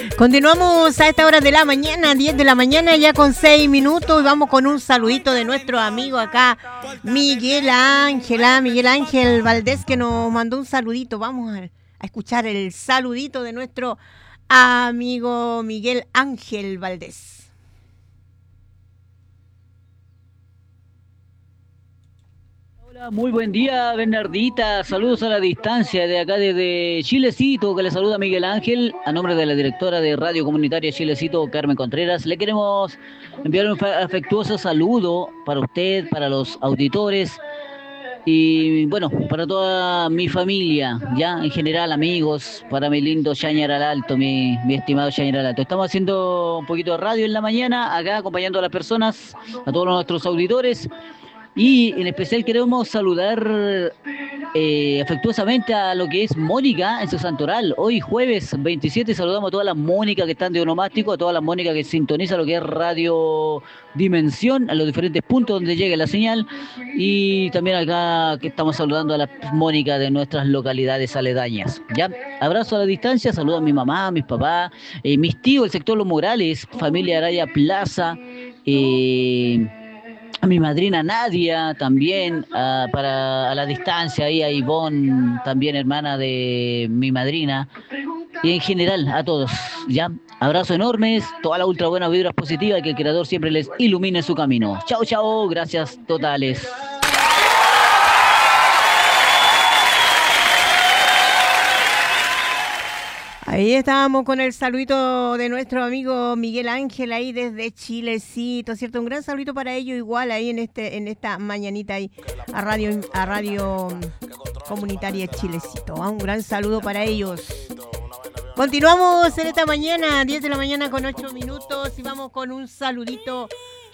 Continuamos a esta hora de la mañana, 10 de la mañana, ya con 6 minutos. Y vamos con un saludito de nuestro amigo acá, Miguel Ángel Valdés, que nos mandó un saludito. Vamos a escuchar el saludito de nuestro amigo Miguel Ángel Valdés. Muy buen día, Bernardita. Saludos a la distancia de acá desde Chilecito, que le saluda Miguel Ángel. A nombre de la directora de Radio Comunitaria Chilecito, Carmen Contreras, le queremos enviar un afectuoso saludo para usted, para los auditores y, bueno, para toda mi familia, ya en general, amigos, para mi lindo Chañar al Alto, mi estimado Chañar al Alto. Estamos haciendo un poquito de radio en la mañana, acá acompañando a las personas, a todos nuestros auditores. Y en especial queremos saludar afectuosamente a lo que es Mónica en su santoral. Hoy jueves 27 saludamos a todas las Mónicas que están de onomástico, a todas las Mónicas que sintonizan lo que es Radio Dimensión, a los diferentes puntos donde llegue la señal. Y también acá que estamos saludando a las Mónicas de nuestras localidades aledañas. ¿Ya? Abrazo a la distancia, saludo a mi mamá, a mis papás, mis tíos, el sector Los Morales, familia Araya Plaza, a mi madrina Nadia también, a la distancia, ahí a Ivonne, también hermana de mi madrina, y en general a todos, ¿ya? Abrazos enormes, todas las ultra buenas vibras positivas, y que el Creador siempre les ilumine su camino. Chao, chao, gracias totales. Ahí estábamos con el saludito de nuestro amigo Miguel Ángel ahí desde Chilecito, ¿cierto? Un gran saludito para ellos igual ahí en esta mañanita ahí a Radio Comunitaria Chilecito. Un gran saludo para ellos. Continuamos en esta mañana, 10 de la mañana con 8 minutos y vamos con un saludito